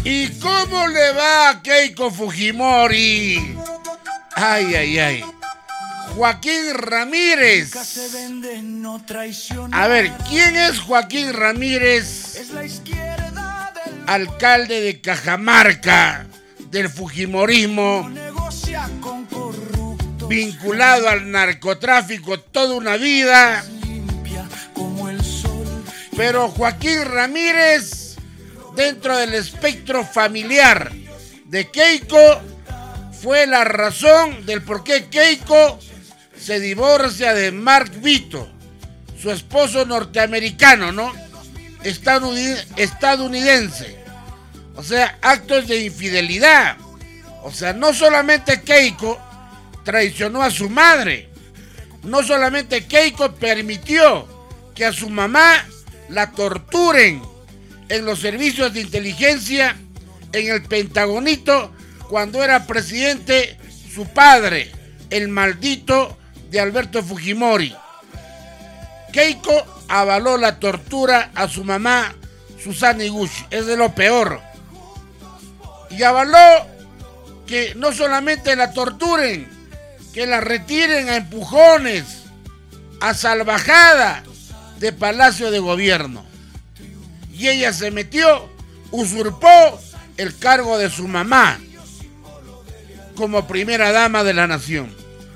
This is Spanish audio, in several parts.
¿Y cómo le va a Keiko Fujimori? Ay, ay, ay. Joaquín Ramírez. A ver, ¿quién es Joaquín Ramírez? Alcalde de Cajamarca, del fujimorismo, vinculado al narcotráfico toda una vida. Pero Joaquín Ramírez, dentro del espectro familiar de Keiko, fue la razón del por qué Keiko se divorcia de Mark Vito, su esposo norteamericano, ¿no? Estadounidense. O sea, actos de infidelidad. O sea, no solamente Keiko traicionó a su madre, no solamente Keiko permitió que a su mamá la torturen en los servicios de inteligencia en el Pentagonito cuando era presidente su padre, el maldito de Alberto Fujimori. Keiko avaló la tortura a su mamá, Susana Iguchi. Es de lo peor. Y avaló que no solamente la torturen, que la retiren a empujones, a salvajada de Palacio de Gobierno. Y ella se metió, usurpó el cargo de su mamá como primera dama de la nación.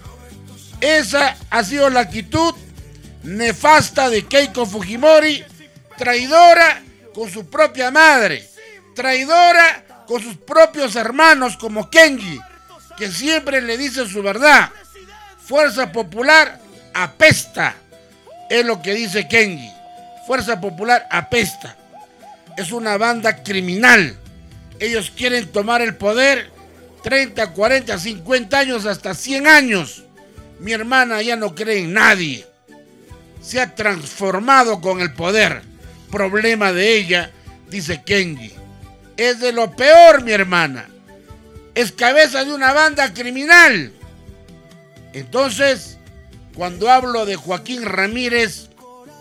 Esa ha sido la actitud nefasta de Keiko Fujimori, traidora con su propia madre, traidora con sus propios hermanos como Kenji, que siempre le dice su verdad. Fuerza Popular apesta, es lo que dice Kenji. Fuerza Popular apesta. Es una banda criminal. Ellos quieren tomar el poder 30, 40, 50 años, hasta 100 años. Mi hermana ya no cree en nadie. Se ha transformado con el poder. Problema de ella, dice Kenji. Es de lo peor, mi hermana. Es cabeza de una banda criminal. Entonces, cuando hablo de Joaquín Ramírez,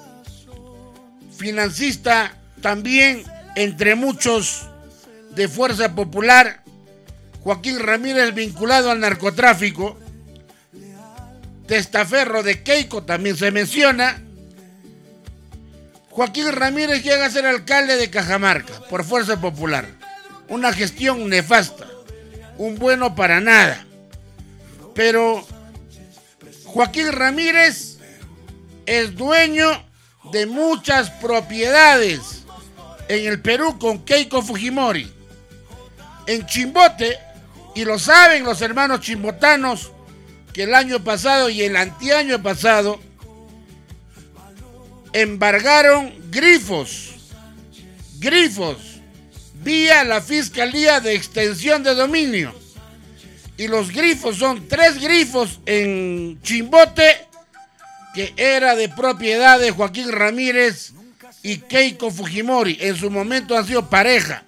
financista también, entre muchos, de Fuerza Popular, Joaquín Ramírez vinculado al narcotráfico, testaferro de Keiko también se menciona. Joaquín Ramírez llega a ser alcalde de Cajamarca por Fuerza Popular. Una gestión nefasta, un bueno para nada. Pero Joaquín Ramírez es dueño de muchas propiedades en el Perú con Keiko Fujimori. En Chimbote, y lo saben los hermanos chimbotanos, que el año pasado y el anteaño pasado embargaron grifos vía la Fiscalía de Extensión de Dominio. Y los grifos son 3 grifos en Chimbote que era de propiedad de Joaquín Ramírez y Keiko Fujimori. En su momento han sido pareja.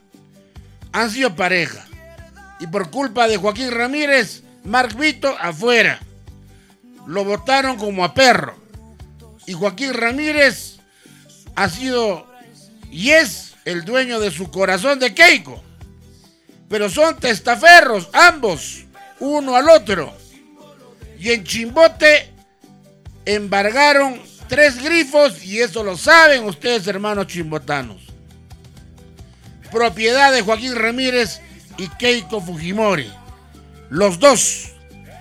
Y por culpa de Joaquín Ramírez, Mark Vito afuera. Lo votaron como a perro. Y Joaquín Ramírez ha sido y es el dueño de su corazón de Keiko. Pero son testaferros ambos, uno al otro. Y en Chimbote embargaron 3 grifos, y eso lo saben ustedes, hermanos chimbotanos. Propiedad de Joaquín Ramírez y Keiko Fujimori. Los dos.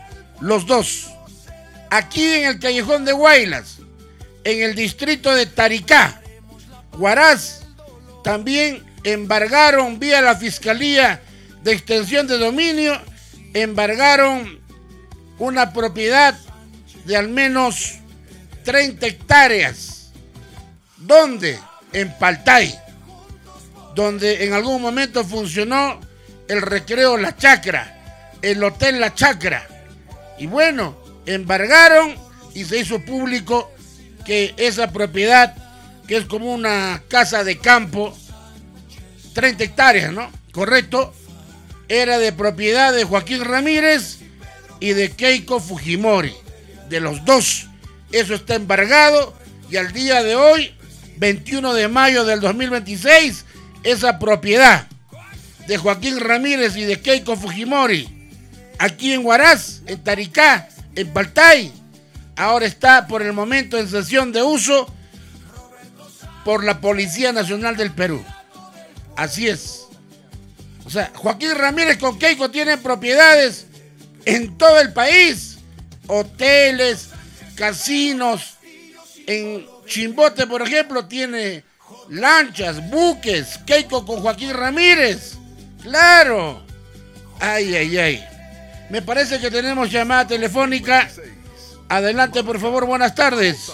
Aquí en el Callejón de Huaylas, en el distrito de Taricá, Huaraz, también embargaron vía la Fiscalía de Extensión de Dominio, embargaron una propiedad de al menos 30 hectáreas. ¿Dónde? En Paltay, donde en algún momento funcionó el recreo La Chacra, el hotel La Chacra. Y bueno, embargaron y se hizo público que esa propiedad, que es como una casa de campo, 30 hectáreas, ¿no? Correcto, era de propiedad de Joaquín Ramírez y de Keiko Fujimori, de los dos. Eso está embargado y al día de hoy, 21 de mayo del 2026, esa propiedad de Joaquín Ramírez y de Keiko Fujimori, aquí en Huaraz, en Taricá, en Paltay, ahora está por el momento en sesión de uso por la Policía Nacional del Perú. Así es. O sea, Joaquín Ramírez con Keiko tienen propiedades en todo el país. Hoteles, casinos. En Chimbote, por ejemplo, tiene lanchas, buques. Keiko con Joaquín Ramírez. ¡Claro! Ay, ay, ay. Me parece que tenemos llamada telefónica. Adelante, por favor, buenas tardes.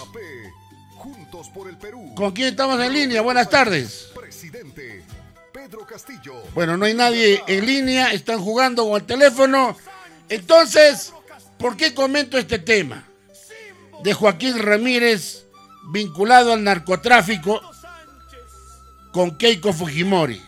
¿Con quién estamos en línea? Buenas tardes. Bueno, no hay nadie en línea, están jugando con el teléfono. Entonces, ¿por qué comento este tema? De Joaquín Ramírez vinculado al narcotráfico con Keiko Fujimori.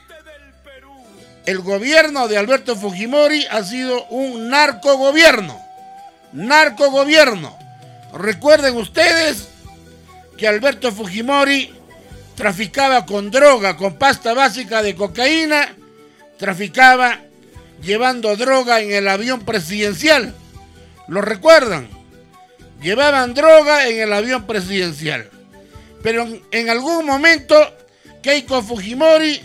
El gobierno de Alberto Fujimori ha sido un narcogobierno. Narcogobierno. Recuerden ustedes que Alberto Fujimori traficaba con droga, con pasta básica de cocaína, traficaba llevando droga en el avión presidencial. ¿Lo recuerdan? Llevaban droga en el avión presidencial. Pero en algún momento Keiko Fujimori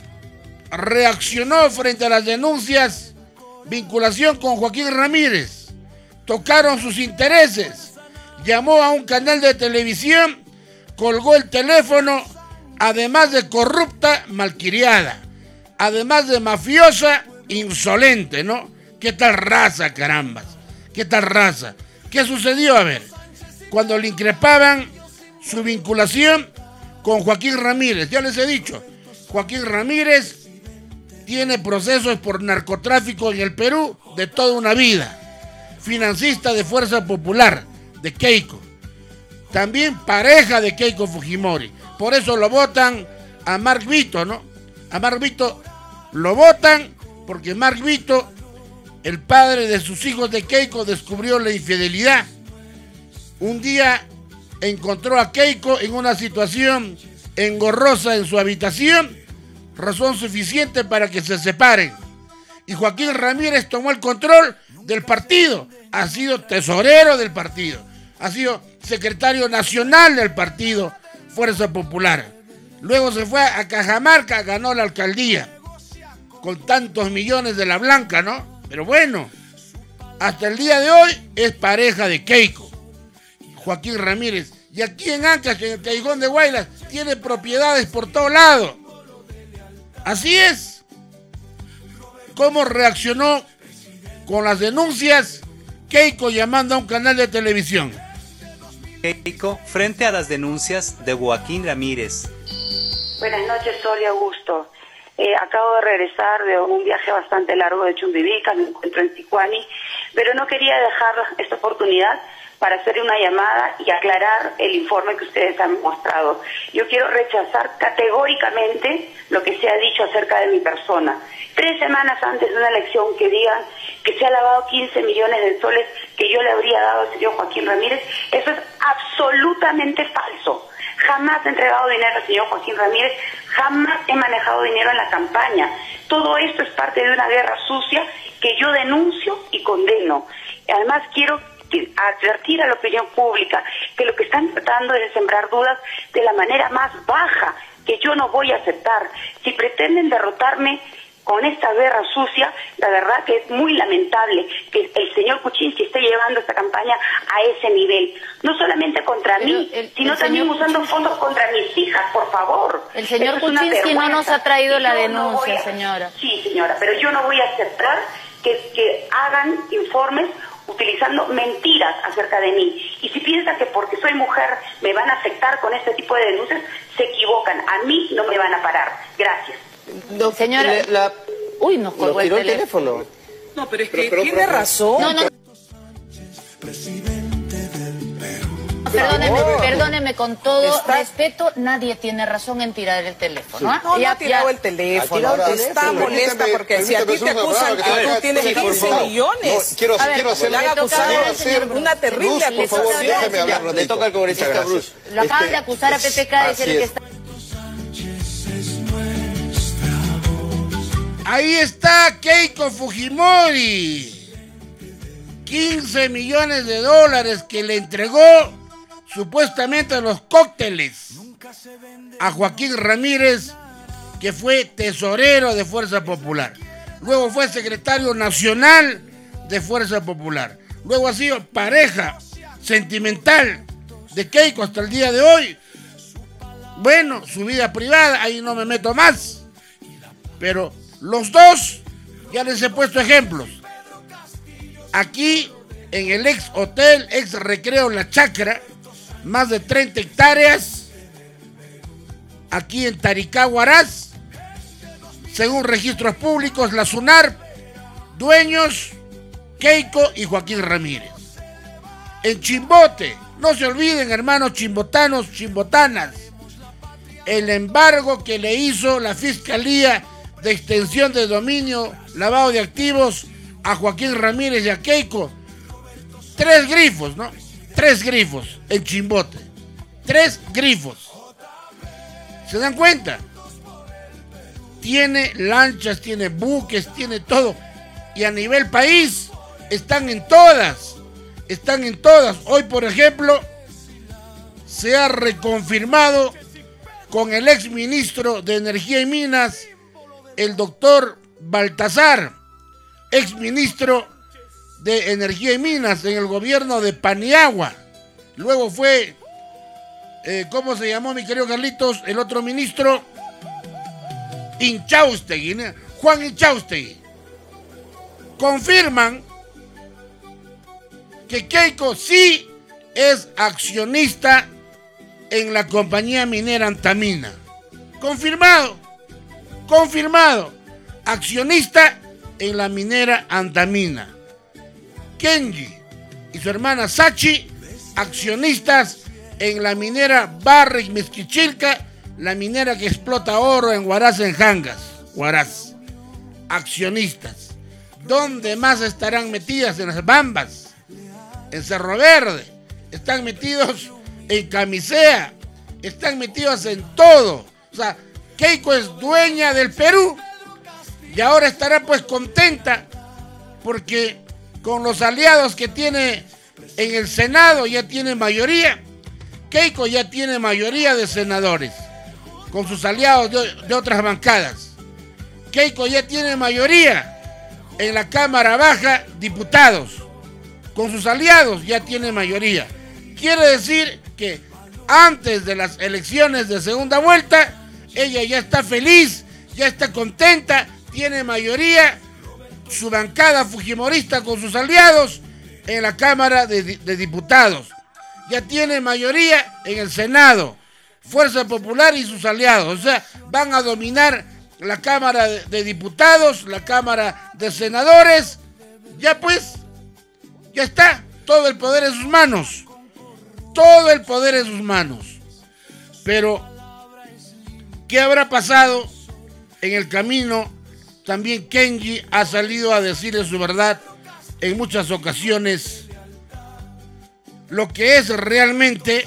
reaccionó frente a las denuncias, vinculación con Joaquín Ramírez. Tocaron sus intereses. Llamó a un canal de televisión, colgó el teléfono, además de corrupta, malcriada, además de mafiosa, insolente, ¿no? ¿Qué tal raza, carambas? ¿Qué tal raza? ¿Qué sucedió? A ver, cuando le increpaban su vinculación con Joaquín Ramírez, ya les he dicho, Joaquín Ramírez tiene procesos por narcotráfico en el Perú de toda una vida, financista de Fuerza Popular, de Keiko, también pareja de Keiko Fujimori. Por eso lo votan a Mark Vito, ¿no? A Mark Vito lo votan porque Mark Vito, el padre de sus hijos de Keiko, descubrió la infidelidad. Un día encontró a Keiko en una situación engorrosa en su habitación, razón suficiente para que se separen. Y Joaquín Ramírez tomó el control del partido, ha sido tesorero del partido, ha sido secretario nacional del partido Fuerza Popular. Luego se fue a Cajamarca, ganó la alcaldía con tantos millones de la Blanca, ¿no? Pero bueno, hasta el día de hoy es pareja de Keiko, Joaquín Ramírez. Y aquí en Ancash, en el Callejón de Guaylas, tiene propiedades por todo lado. Así es. ¿Cómo reaccionó con las denuncias Keiko llamando a un canal de televisión? Keiko, frente a las denuncias de Joaquín Ramírez. Buenas noches, Sol y Augusto. Acabo de regresar de un viaje bastante largo de Chumbivilcas, me encuentro en Ticuani, pero no quería dejar esta oportunidad para hacer una llamada y aclarar el informe que ustedes han mostrado. Yo quiero rechazar categóricamente lo que se ha dicho acerca de mi persona. 3 semanas antes de una elección que digan que se ha lavado 15 millones de soles que yo le habría dado al señor Joaquín Ramírez, eso es absolutamente falso. Jamás he entregado dinero al señor Joaquín Ramírez, jamás he manejado dinero en la campaña. Todo esto es parte de una guerra sucia que yo denuncio y condeno. Además, quiero advertir a la opinión pública que lo que están tratando es de sembrar dudas de la manera más baja, que yo no voy a aceptar. Si pretenden derrotarme con esta guerra sucia, la verdad que es muy lamentable que el señor Kuczynski esté llevando esta campaña a ese nivel. No solamente contra mí, sino también usando fondos contra mis hijas, por favor. El señor Kuczynski no nos ha traído la denuncia, señora. Sí, señora, pero yo no voy a aceptar que hagan informes utilizando mentiras acerca de mí. Y si piensan que porque soy mujer me van a afectar con este tipo de denuncias, se equivocan. A mí no me van a parar. Gracias. Señora, uy, nos colgó el teléfono. No, pero es que tiene razón. No. Perdóneme, con todo respeto, nadie tiene razón en tirar el teléfono. No, no ha tirado el teléfono. Está molesta porque si a ti te acusan que tú tienes 15 millones. Quiero hacer una terrible acusación. Por favor, déjame hablar. Le toca al congresista Bruce. Lo acaban de acusar a PPK de ser el que está... Ahí está Keiko Fujimori. 15 millones de dólares que le entregó supuestamente a los cócteles a Joaquín Ramírez, que fue tesorero de Fuerza Popular. Luego fue secretario nacional de Fuerza Popular. Luego ha sido pareja sentimental de Keiko hasta el día de hoy. Bueno, su vida privada, ahí no me meto más. Pero los dos, ya les he puesto ejemplos. Aquí, en el ex hotel, ex recreo La Chacra, más de 30 hectáreas, aquí en Taricá, Huaraz, según registros públicos, la SUNAR, dueños Keiko y Joaquín Ramírez. En Chimbote, no se olviden, hermanos chimbotanos, chimbotanas, el embargo que le hizo la Fiscalía de Extensión de Dominio, Lavado de Activos a Joaquín Ramírez y a Keiko. 3 grifos, ¿no? 3 grifos en Chimbote. 3 grifos. ¿Se dan cuenta? Tiene lanchas, tiene buques, tiene todo. Y a nivel país están en todas. Están en todas. Hoy, por ejemplo, se ha reconfirmado con el ex ministro de Energía y Minas, el doctor Baltasar, ex ministro de Energía y Minas en el gobierno de Paniagua. Luego fue, ¿cómo se llamó, mi querido Carlitos? El otro ministro, Inchaustegui, ¿no? Juan Inchaustegui. Confirman que Keiko sí es accionista en la compañía minera Antamina. Confirmado. Accionista en la minera Antamina. Kenji y su hermana Sachi, accionistas en la minera Barrick Mezquichilca, la minera que explota oro en Huaraz, en Jangas. Huaraz. Accionistas. ¿Dónde más estarán metidas? En las Bambas, en Cerro Verde, están metidos en Camisea, están metidos en todo. O sea, Keiko es dueña del Perú y ahora estará pues contenta porque con los aliados que tiene en el Senado ya tiene mayoría. Keiko ya tiene mayoría de senadores con sus aliados de otras bancadas. Keiko ya tiene mayoría en la Cámara Baja, diputados. Con sus aliados ya tiene mayoría. Quiere decir que antes de las elecciones de segunda vuelta, ella ya está feliz, ya está contenta, tiene mayoría, su bancada fujimorista con sus aliados en la Cámara de Diputados. Ya tiene mayoría en el Senado, Fuerza Popular y sus aliados. O sea, van a dominar la Cámara de Diputados, la Cámara de Senadores. Ya pues, ya está, todo el poder en sus manos. Todo el poder en sus manos. Pero, ¿qué habrá pasado en el camino? También Kenji ha salido a decirle su verdad en muchas ocasiones. Lo que es realmente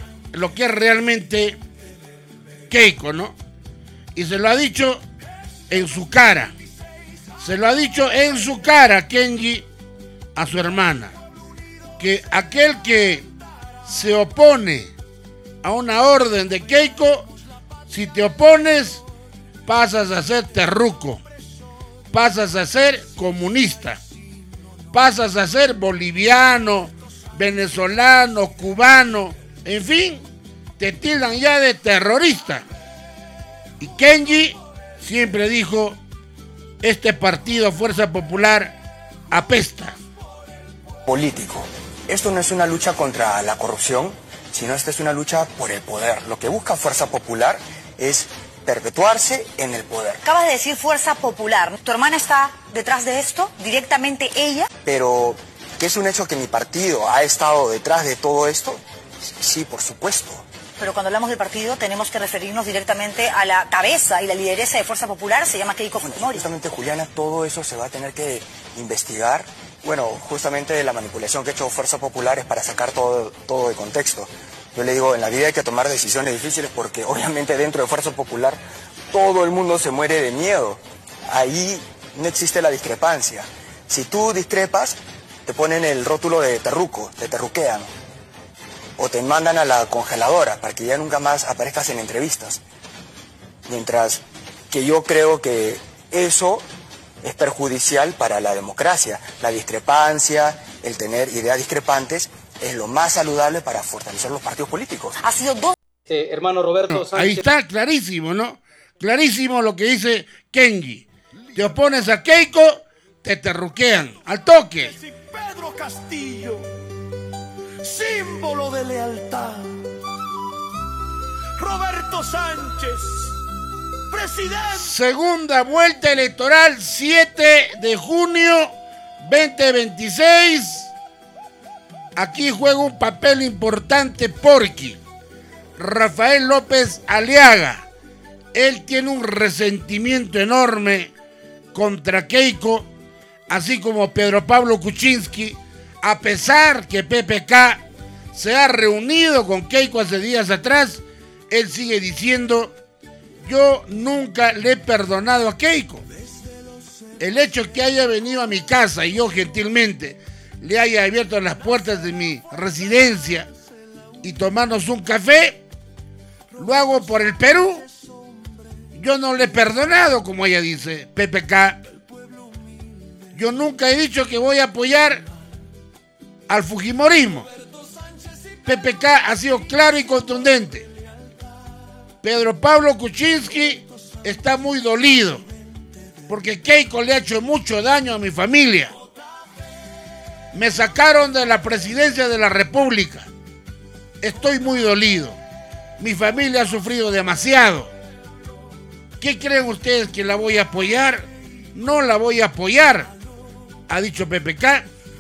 Keiko, ¿no? Y se lo ha dicho en su cara. Se lo ha dicho en su cara Kenji a su hermana. Que aquel que se opone a una orden de Keiko, si te opones, pasas a ser terruco, pasas a ser comunista, pasas a ser boliviano, venezolano, cubano, en fin, te tildan ya de terrorista. Y Kenji siempre dijo, este partido Fuerza Popular apesta. Político. Esto no es una lucha contra la corrupción, sino esta es una lucha por el poder. Lo que busca Fuerza Popular es perpetuarse en el poder. Acabas de decir Fuerza Popular. ¿Tu hermana está detrás de esto? ¿Directamente ella? Pero, ¿qué es un hecho que mi partido ha estado detrás de todo esto? Sí, por supuesto. Pero cuando hablamos del partido tenemos que referirnos directamente a la cabeza y la lideresa de Fuerza Popular, se llama Keiko Fujimori. Justamente, Juliana, todo eso se va a tener que investigar. Bueno, justamente la manipulación que ha hecho Fuerza Popular es para sacar todo de contexto. Yo le digo, en la vida hay que tomar decisiones difíciles porque obviamente dentro de Fuerza Popular todo el mundo se muere de miedo. Ahí no existe la discrepancia. Si tú discrepas, te ponen el rótulo de terruco, te terruquean. O te mandan a la congeladora para que ya nunca más aparezcas en entrevistas. Mientras que yo creo que eso es perjudicial para la democracia. La discrepancia, el tener ideas discrepantes, es lo más saludable para fortalecer los partidos políticos. Ha sido dos... hermano Roberto Sánchez. Ahí está, clarísimo, ¿no? Clarísimo lo que dice Kenji. Te opones a Keiko, te terruquean, al toque. Pedro Castillo, símbolo de lealtad. Roberto Sánchez, presidente. Segunda vuelta electoral, 7 de junio 2026. Aquí juega un papel importante Porky, Rafael López Aliaga. Él tiene un resentimiento enorme contra Keiko, así como Pedro Pablo Kuczynski, a pesar que PPK se ha reunido con Keiko hace días atrás, él sigue diciendo: yo nunca le he perdonado a Keiko. El hecho que haya venido a mi casa y yo gentilmente le haya abierto las puertas de mi residencia y tomarnos un café, lo hago por el Perú. Yo no le he perdonado, como ella dice, PPK. Yo nunca he dicho que voy a apoyar al fujimorismo. PPK ha sido claro y contundente. Pedro Pablo Kuczynski está muy dolido porque Keiko le ha hecho mucho daño a mi familia. Me sacaron de la presidencia de la República. Estoy muy dolido. Mi familia ha sufrido demasiado. ¿Qué creen ustedes, que la voy a apoyar? No la voy a apoyar, ha dicho PPK.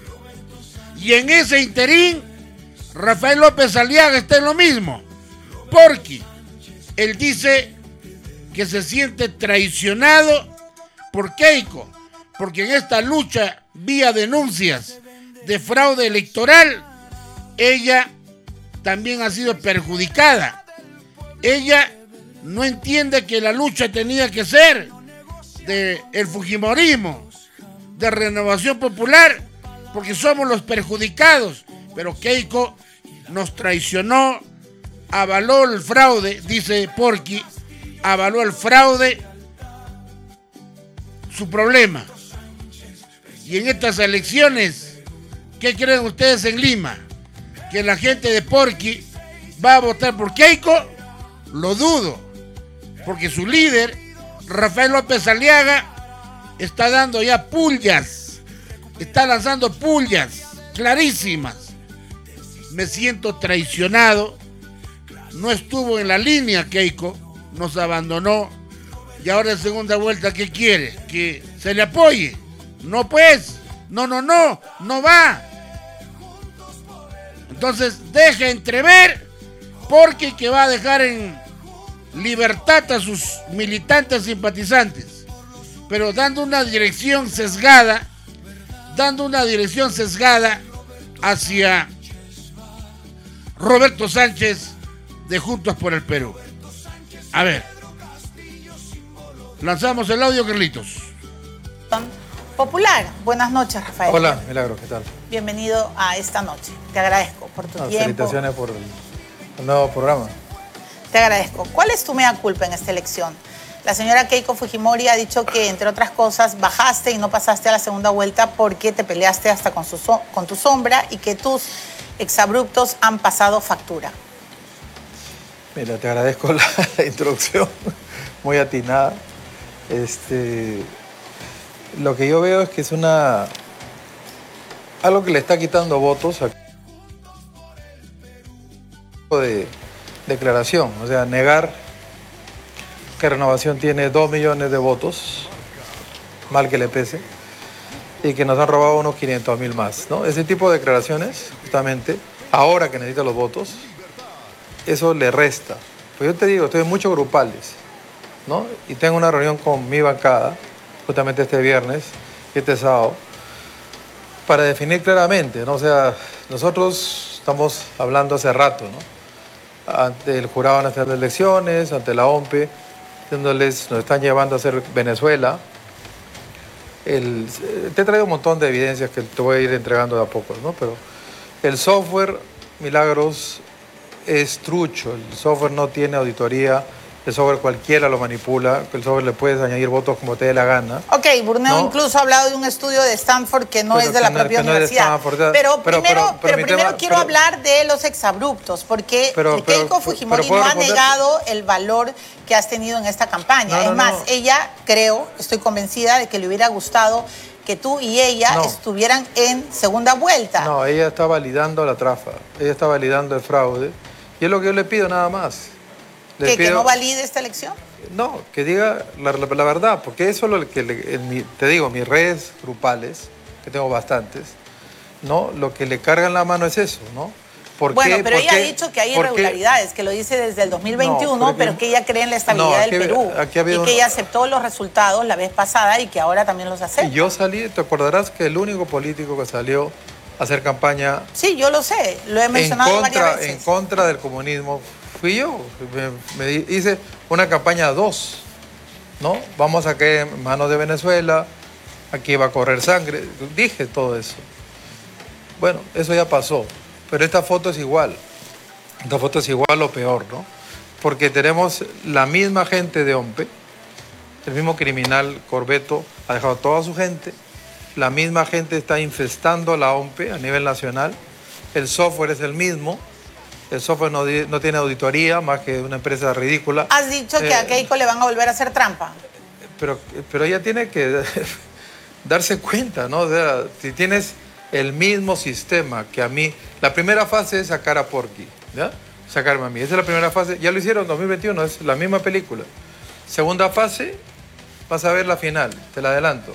Y en ese interín, Rafael López Aliaga está en lo mismo. Porky, él dice que se siente traicionado por Keiko, porque en esta lucha vía denuncias de fraude electoral, ella también ha sido perjudicada. Ella no entiende que la lucha tenía que ser del fujimorismo, de Renovación Popular, porque somos los perjudicados. Pero Keiko nos traicionó, avaló el fraude, dice Porky, avaló el fraude, su problema. Y en estas elecciones, ¿qué creen ustedes en Lima? ¿Que la gente de Porky va a votar por Keiko? Lo dudo, porque su líder, Rafael López Aliaga, está dando ya pullas, está lanzando pullas clarísimas. Me siento traicionado, no estuvo en la línea Keiko, nos abandonó, y ahora en segunda vuelta, ¿qué quiere? ¿Que se le apoye? No pues, no va. Entonces deja entrever Porky que va a dejar en libertad a sus militantes simpatizantes, pero dando una dirección sesgada hacia Roberto Sánchez de Juntos por el Perú. A ver, lanzamos el audio, Carlitos. Popular. Buenas noches, Rafael. Hola, Milagro, ¿qué tal? Bienvenido a esta noche. Te agradezco por tu tiempo. Felicitaciones por el nuevo programa. Te agradezco. ¿Cuál es tu mea culpa en esta elección? La señora Keiko Fujimori ha dicho que, entre otras cosas, bajaste y no pasaste a la segunda vuelta porque te peleaste hasta con tu sombra y que tus exabruptos han pasado factura. Mira, te agradezco la introducción, muy atinada. Lo que yo veo es que es algo que le está quitando votos a de declaración, o sea, negar que Renovación tiene 2 millones de votos, mal que le pese, y que nos han robado unos 500.000 más, ¿no? Ese tipo de declaraciones, justamente, ahora que necesita los votos, eso le resta. Pues yo te digo, estoy en muchos grupales, ¿no? Y tengo una reunión con mi bancada, justamente este viernes y este sábado, para definir claramente, ¿no? O sea, nosotros estamos hablando hace rato, ¿no? Ante el Jurado Nacional de Elecciones, ante la OMPE, nos están llevando a hacer Venezuela, te he traído un montón de evidencias que te voy a ir entregando de a poco, ¿no? Pero el software, Milagros, es trucho. El software no tiene auditoría. El software cualquiera lo manipula. El software le puedes añadir votos como te dé la gana. Ok, Burneo incluso ha hablado de un estudio de Stanford que no es de la propia universidad. Pero primero quiero hablar de los exabruptos, porque Keiko Fujimori no ha negado el valor que has tenido en esta campaña. Ella, estoy convencida de que le hubiera gustado que tú y ella estuvieran en segunda vuelta. No, ella está validando la trafa. Ella está validando el fraude. Y es lo que yo le pido nada más. ¿Que no valide esta elección? No, que diga la verdad, porque eso es lo que, te digo, mis redes grupales, que tengo bastantes, ¿no? Lo que le cargan la mano es eso, ¿no? Pero ella ha dicho que hay irregularidades, que lo dice desde el 2021, pero que ella cree en la estabilidad del Perú y que ella aceptó los resultados la vez pasada y que ahora también los acepta. Y yo salí, te acordarás que el único político que salió a hacer campaña... Sí, yo lo sé, lo he mencionado varias veces. En contra del comunismo fui yo. Me hice una campaña 2, ¿no? Vamos a caer en manos de Venezuela, aquí va a correr sangre. Dije todo eso. Bueno, eso ya pasó. Pero esta foto es igual. Esta foto es igual o peor, ¿no? Porque tenemos la misma gente de OMPE, el mismo criminal Corbeto ha dejado toda su gente, la misma gente está infestando la OMPE a nivel nacional, el software es el mismo, el software no tiene auditoría más que una empresa ridícula. Has dicho que a Keiko le van a volver a hacer trampa. Pero ella tiene que darse cuenta, ¿no? O sea, si tienes el mismo sistema que a mí, la primera fase es sacar a Porky, ¿ya? Sacarme a mí, esa es la primera fase, ya lo hicieron en 2021, es la misma película. Segunda fase, vas a ver la final, te la adelanto.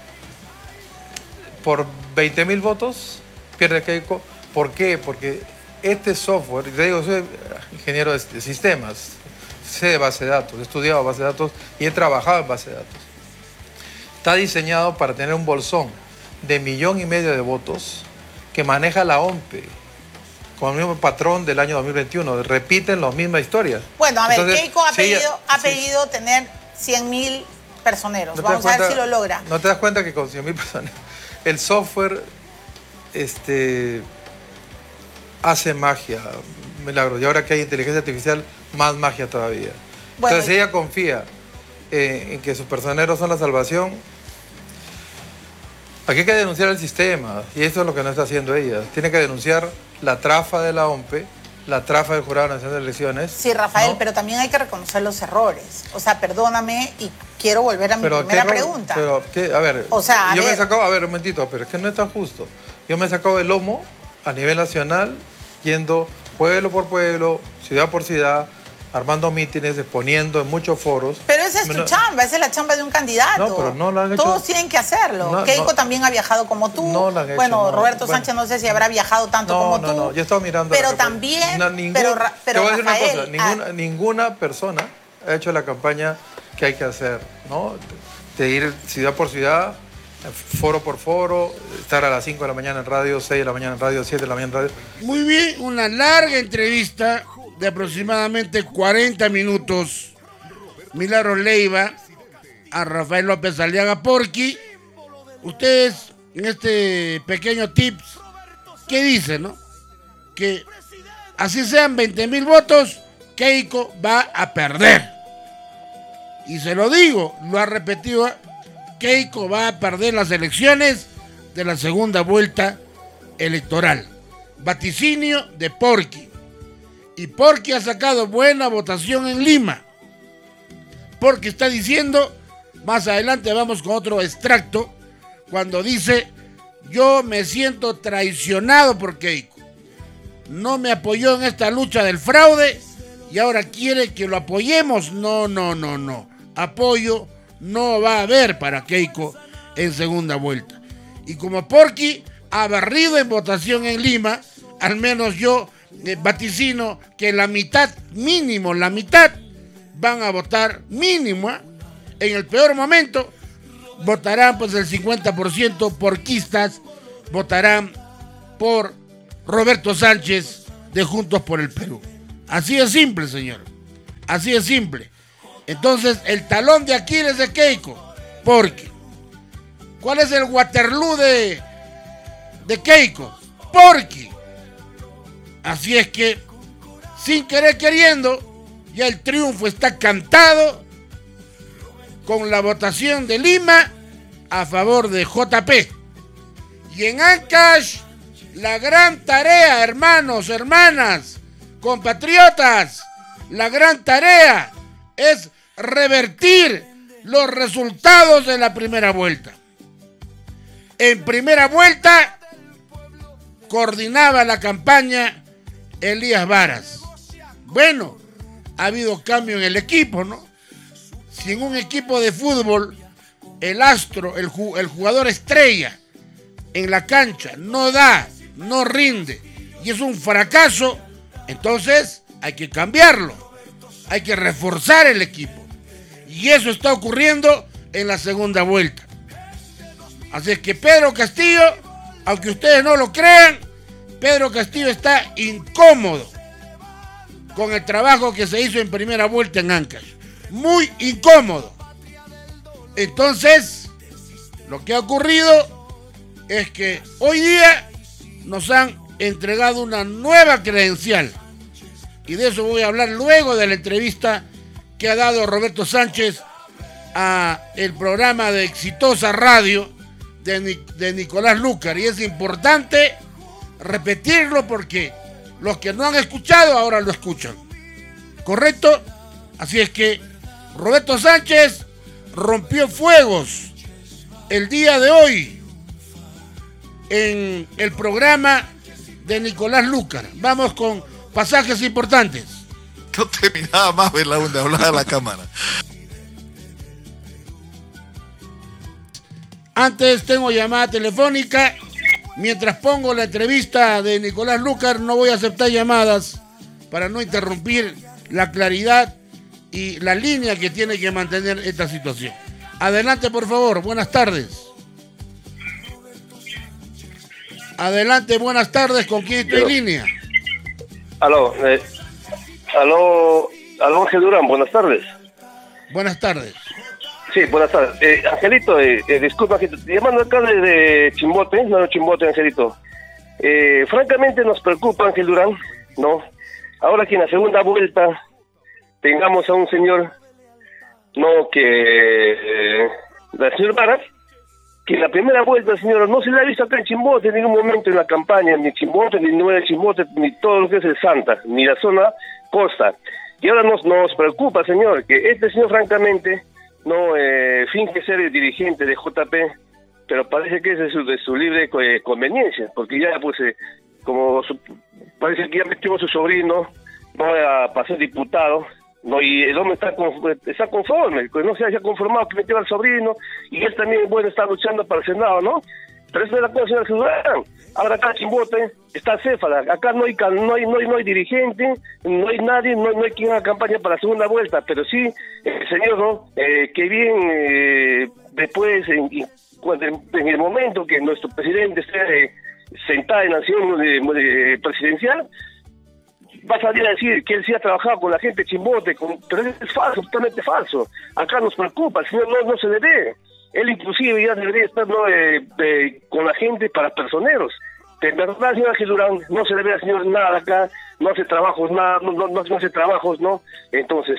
Por 20.000 votos pierde Keiko. ¿Por qué? Porque este software, te digo, soy ingeniero de sistemas, sé de base de datos, he estudiado base de datos y he trabajado en base de datos. Está diseñado para tener un bolsón de 1,5 millones de votos que maneja la OMPE con el mismo patrón del año 2021. Repiten las mismas historias. Bueno, a ver, entonces, Keiko ha pedido tener 100.000 personeros. Vamos a ver si lo logra. ¿No te das cuenta que con 100.000 personas el software hace magia, Milagro? Y ahora que hay inteligencia artificial, más magia todavía. Bueno, entonces ella confía en que sus personeros son la salvación. Aquí hay que denunciar el sistema, y eso es lo que no está haciendo ella. Tiene que denunciar la trafa de la OMPE, la trafa del Jurado Nacional de Elecciones. Sí, Rafael, ¿no? Pero también hay que reconocer los errores. O sea, perdóname y quiero volver a mi primera pregunta. Pero, a ver, o sea, me he sacado, a ver, un momentito, pero es que no es tan justo. Yo me he sacado el lomo a nivel nacional, yendo pueblo por pueblo, ciudad por ciudad, armando mítines, exponiendo en muchos foros. Pero esa es tu chamba, esa es la chamba de un candidato. No, pero no lo han hecho. Todos tienen que hacerlo. Keiko también ha viajado como tú. No lo han hecho. Bueno, Roberto Sánchez no sé si habrá viajado tanto como tú. No, yo he estado mirando. Pero también, te voy a decir Rafael, una cosa, ninguna persona ha hecho la campaña que hay que hacer, ¿no? De ir ciudad por ciudad, foro por foro, estar a las 5 de la mañana en radio, 6 de la mañana en radio, 7 de la mañana en radio. Muy bien, una larga entrevista de aproximadamente 40 minutos. Milagros Leiva a Rafael López Aliaga Porky. Ustedes en este pequeño tips, ¿qué dicen, no? Que así sean 20.000 votos, Keiko va a perder. Y se lo digo, lo ha repetido, Keiko va a perder las elecciones de la segunda vuelta electoral. Vaticinio de Porky. Y Porky ha sacado buena votación en Lima. Porky está diciendo, más adelante vamos con otro extracto, cuando dice, yo me siento traicionado por Keiko. No me apoyó en esta lucha del fraude y ahora quiere que lo apoyemos. No. Apoyo no va a haber para Keiko en segunda vuelta. Y como Porky ha barrido en votación en Lima, al menos yo vaticino que la mitad, mínimo la mitad, van a votar mínimo. En el peor momento votarán pues el 50% porquistas, votarán por Roberto Sánchez de Juntos por el Perú. Así es simple, señor. Así es simple. Entonces, el talón de Aquiles de Keiko, porque ¿Cuál es el Waterloo de Keiko? Porky. Así es que, sin querer queriendo, ya el triunfo está cantado con la votación de Lima a favor de JP. Y en Ancash, la gran tarea, hermanos, hermanas, compatriotas, la gran tarea es revertir los resultados de la primera vuelta. En primera vuelta coordinaba la campaña Elías Varas. Bueno, ha habido cambio en el equipo, ¿no? Si en un equipo de fútbol el astro, el jugador estrella en la cancha no da, no rinde y es un fracaso, entonces hay que cambiarlo, hay que reforzar el equipo. Y eso está ocurriendo en la segunda vuelta. Así es que Pedro Castillo, aunque ustedes no lo crean, Pedro Castillo está incómodo con el trabajo que se hizo en primera vuelta en Ancash. Muy incómodo. Entonces, lo que ha ocurrido es que hoy día nos han entregado una nueva credencial. Y de eso voy a hablar luego de la entrevista que ha dado Roberto Sánchez a el programa de Exitosa Radio de Nicolás Lúcar. Y es importante repetirlo porque los que no han escuchado ahora lo escuchan. ¿Correcto? Así es que Roberto Sánchez rompió fuegos el día de hoy en el programa de Nicolás Lúcar. Vamos con pasajes importantes. No terminaba más ver la onda, hablar a la cámara. Antes tengo llamada telefónica. Mientras pongo la entrevista de Nicolás Lúcar, no voy a aceptar llamadas para no interrumpir la claridad y la línea que tiene que mantener esta situación. Adelante, por favor. Buenas tardes. Adelante, buenas tardes. ¿Con quién estoy en línea? Aló, Ángel Durán, buenas tardes. Buenas tardes. Sí, buenas tardes. Angelito, disculpa, llamando acá desde Chimbote, Angelito. Francamente nos preocupa, Ángel Durán, ¿no? Ahora que en la segunda vuelta tengamos a un señor, ¿no? El señor Varas, que en la primera vuelta, señor, no se le ha visto acá en Chimbote en ningún momento en la campaña, ni Chimbote, ni Nueva Chimbote, ni todo lo que es el Santa, ni la zona costa. Y ahora nos preocupa, señor, que este señor, francamente, no finge ser el dirigente de JP, pero parece que es de su libre conveniencia, porque ya, pues, parece que ya metió a su sobrino, no para ser diputado, no, y el hombre está conforme, pues no se haya conformado que metió al sobrino, y él también, bueno, está luchando para el Senado, ¿no? Pero esa es la cosa, señor Ciudadano. Ahora acá en Chimbote está Céfala, acá no hay dirigente, no hay nadie, no hay quien haga campaña para la segunda vuelta, pero sí, el señor, ¿no? Que bien, después, en el momento que nuestro presidente esté sentado en la sesión presidencial, va a salir a decir que él sí ha trabajado con la gente de Chimbote, pero es falso, totalmente falso. Acá nos preocupa, el señor no se le ve. Él inclusive ya debería estar con la gente para personeros. De verdad, señor Ángel Durán, no se le ve al señor nada acá, no hace trabajos, no hace trabajos, ¿no? Entonces,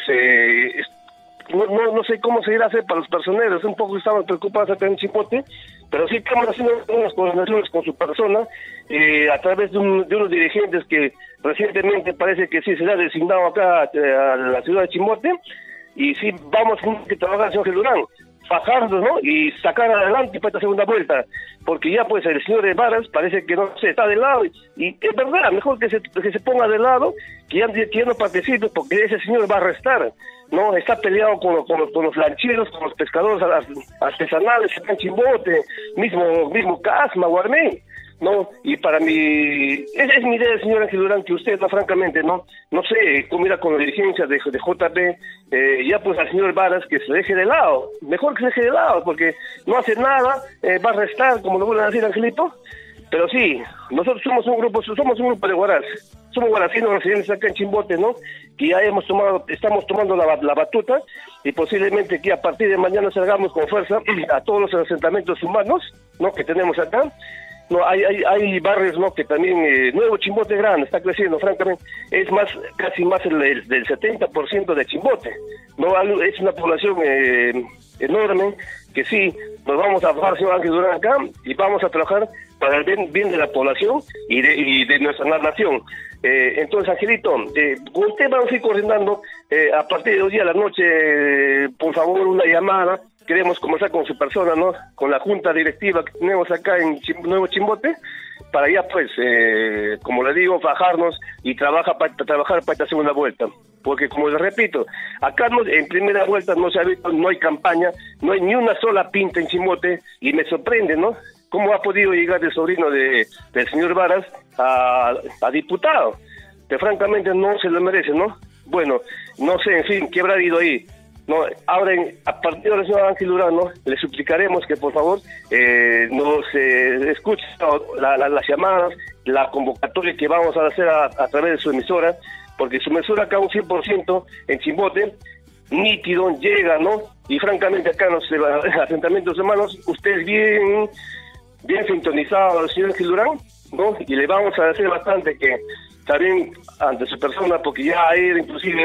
no sé cómo se irá a hacer para los personeros, un poco estamos preocupados acá en Chimbote, pero sí estamos haciendo unas coordinaciones con su persona, a través de unos dirigentes que recientemente parece que sí se le ha designado acá a la ciudad de Chimbote, y sí vamos a trabajar, señor Ángel Durán, bajarnos, ¿no? Y sacar adelante para esta segunda vuelta, porque ya pues el señor de Varas parece que no se está de lado, y es verdad, mejor que se ponga de lado, que ya no participe, porque ese señor va a restar, ¿no? Está peleado con los lancheros, con los pescadores artesanales, acá en Chimbote, mismo Casma, Guarmey, ¿no? Y para mí, esa es mi idea, señor Ángel Durán, que usted, no, francamente, no sé cómo irá con la dirigencia de JP, ya pues al señor Varas que se deje de lado, mejor que se deje de lado, porque no hace nada, va a restar, como lo vuelven a decir, Angelito, pero sí, nosotros somos un grupo de Huaraz, somos guaracinos residentes acá en Chimbote, ¿no? Que ya estamos tomando la batuta y posiblemente que a partir de mañana salgamos con fuerza a todos los asentamientos humanos, ¿no? Que tenemos acá. No, hay barrios, ¿no? Que también Nuevo Chimbote grande está creciendo, francamente, es casi más del 70% de Chimbote, ¿no? Es una población enorme que sí, nos vamos a bajar, señor Ángel Durán, acá y vamos a trabajar para el bien de la población y de nuestra nación. Entonces, Angelito, con usted vamos a ir coordinando a partir de hoy día a la noche, por favor, una llamada. Queremos conversar con su persona, ¿no? Con la junta directiva que tenemos acá en Nuevo Chimbote, para ya, pues, como le digo, bajarnos y trabajar para esta segunda vuelta. Porque, como les repito, acá en primera vuelta no se ha visto, no hay campaña, no hay ni una sola pinta en Chimbote, y me sorprende, ¿no? ¿Cómo ha podido llegar el sobrino del señor Varas a diputado? Que francamente no se lo merece, ¿no? Bueno, no sé, en fin, ¿qué habrá ido ahí? No, ahora, a partir de la señora Ángel Durán, ¿no? Le suplicaremos que por favor nos escuche las llamadas, la convocatoria que vamos a hacer a través de su emisora, porque su emisora acá un 100% en Chimbote, nítido, llega, ¿no? Y francamente acá en los asentamientos humanos, usted es bien sintonizado, señor Ángel Durán, ¿no? Y le vamos a decir bastante que también ante su persona, porque ya hay inclusive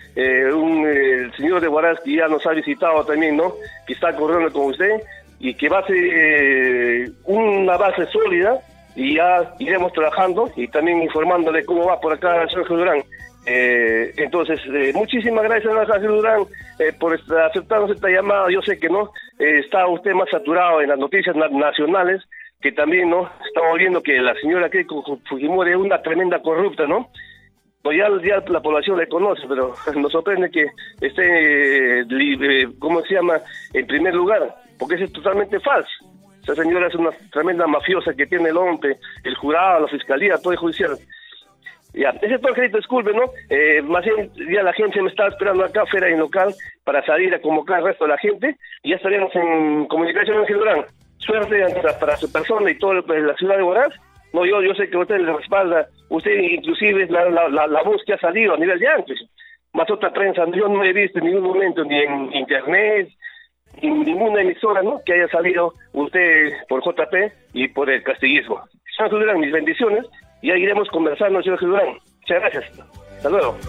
el señor de Huaraz que ya nos ha visitado también, ¿no? Que está corriendo con usted y que va a ser una base sólida, y ya iremos trabajando y también informándole cómo va por acá el señor Durán. Entonces, muchísimas gracias, Ángel Durán, por aceptarnos esta llamada. Yo sé que no está usted más saturado en las noticias nacionales, que también, ¿no? Estamos viendo que la señora Keiko Fujimori es una tremenda corrupta, ¿no? Pues ya la población le conoce, pero nos sorprende que esté, ¿cómo se llama?, en primer lugar, porque eso es totalmente falso. Esa señora es una tremenda mafiosa que tiene el OMPE, el jurado, la fiscalía, todo el judicial. Ya, ese es todo, Angelito, disculpe, ¿no? Más bien, ya la gente me está esperando acá afuera en local para salir a convocar al resto de la gente, y ya estaremos en comunicación, Ángel Durán. Suerte para su persona y toda la ciudad de Huaraz. No, yo sé que usted le respalda, usted inclusive es la voz que ha salido a nivel de antes, más otra prensa. Yo no he visto en ningún momento, ni en internet, ni en ninguna emisora, ¿no?, que haya salido usted por JP y por el castillismo. Señor Durán, mis bendiciones, y ahí iremos conversando, señor Durán. Muchas gracias. Hasta luego.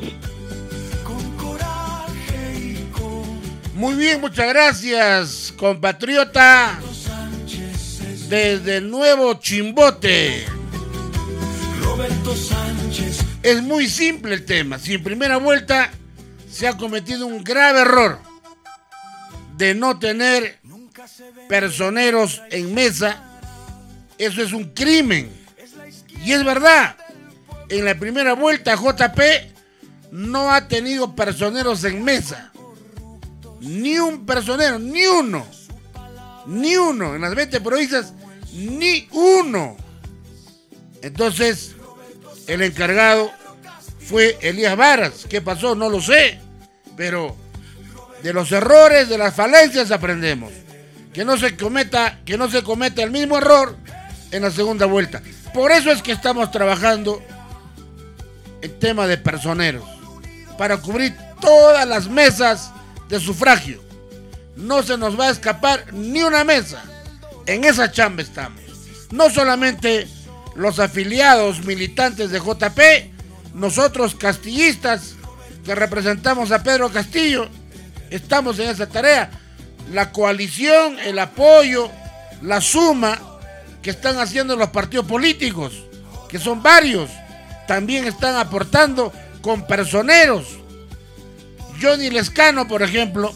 Muy bien, muchas gracias, compatriota. Desde Nuevo Chimbote. Roberto Sánchez. Es muy simple el tema. Si en primera vuelta se ha cometido un grave error de no tener personeros en mesa, eso es un crimen. Y es verdad, en la primera vuelta JP no ha tenido personeros en mesa. Ni un personero, ni uno. Ni uno. En las 20 provincias, ni uno. Entonces, el encargado fue Elías Varas. ¿Qué pasó? No lo sé. Pero de los errores, de las falencias aprendemos. Que no se cometa el mismo error en la segunda vuelta. Por eso es que estamos trabajando el tema de personeros, para cubrir todas las mesas de sufragio. No se nos va a escapar ni una mesa. En esa chamba estamos. No solamente los afiliados militantes de JP, nosotros castillistas que representamos a Pedro Castillo, estamos en esa tarea. La coalición, el apoyo, la suma que están haciendo los partidos políticos, que son varios, también están aportando con personeros. Johnny Lescano, por ejemplo,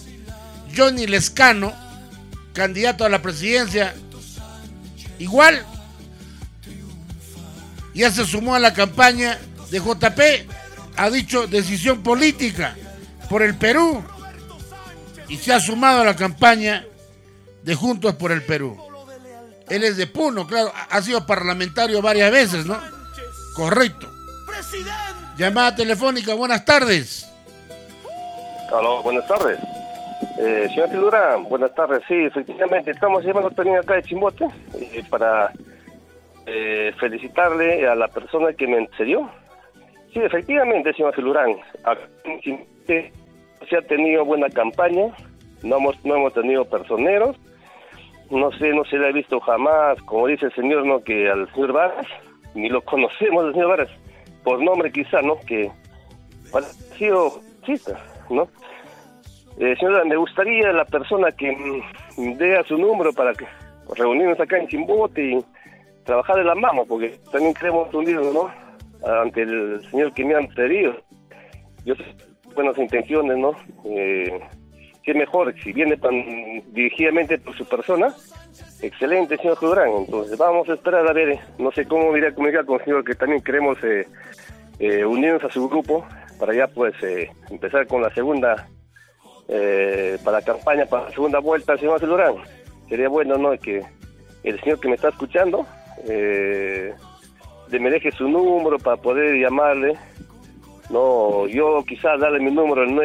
candidato a la presidencia, igual, ya se sumó a la campaña de JP, ha dicho decisión política por el Perú, y se ha sumado a la campaña de Juntos por el Perú. Él es de Puno, claro, ha sido parlamentario varias veces, ¿no? Correcto. Llamada telefónica, buenas tardes. Aló, buenas tardes. Señor Durán, buenas tardes. Sí, efectivamente, estamos llamando también acá de Chimbote para felicitarle a la persona que me antecedió, Sí, efectivamente, señor Filurán. Se ha tenido buena campaña, no hemos tenido personeros, no se le ha visto jamás, como dice el señor, ¿no? Que al señor Varas, ni lo conocemos al señor Varas, por nombre quizá, ¿no? Que ha sido cita, ¿no? Señora, me gustaría la persona que dé a su número para que reunirnos acá en Chimbote y trabajar de la mano, porque también creemos unidos, ¿no? Ante el señor que me han pedido. Yo sé, buenas intenciones, ¿no? Qué mejor, si viene tan dirigidamente por su persona, excelente, señor Judrán. Entonces vamos a esperar a ver, no sé cómo iré a comunicar con el señor, que también queremos unirnos a su grupo, para ya pues empezar con la segunda, para la campaña, para la segunda vuelta, señor Judrán. Sería bueno, ¿no?, que el señor que me está escuchando me deje su número para poder llamarle, no, yo quizás darle mi número, el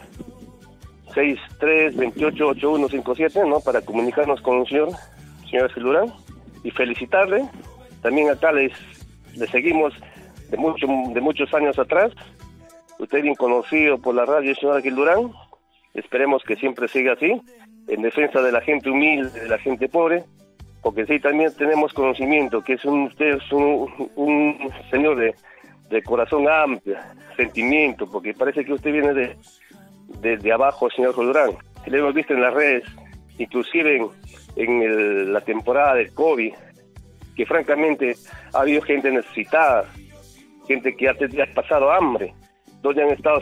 963-288157, ¿no?, para comunicarnos con el señor Filurán y felicitarle. También acá le seguimos de muchos años atrás. Usted bien conocido por la radio, señor Filurán. Esperemos que siempre siga así, en defensa de la gente humilde, de la gente pobre, porque sí, también tenemos conocimiento que usted es un señor de corazón amplio, sentimiento, porque parece que usted viene de abajo, señor Jodurán. Lo hemos visto en las redes, inclusive en la temporada del COVID, que francamente ha habido gente necesitada, gente que ha pasado hambre. ¿Dónde han estado